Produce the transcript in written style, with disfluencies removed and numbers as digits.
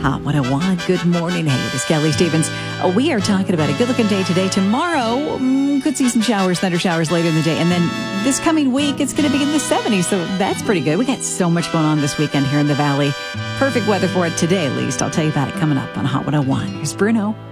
Hot 101. Good morning. Hey, it is Kelly Stevens. We are talking about a good-looking day today. Tomorrow, could see some showers, thunder showers later in the day. And then this coming week, it's going to be in the 70s. So that's pretty good. We got so much going on this weekend here in the Valley. Perfect weather for it today, at least. I'll tell you about it coming up on Hot 101. Here's Bruno.